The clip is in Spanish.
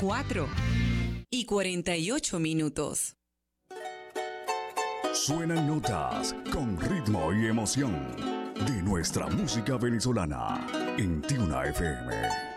4:48. Suenan notas con ritmo y emoción de nuestra música venezolana en Tiuna FM.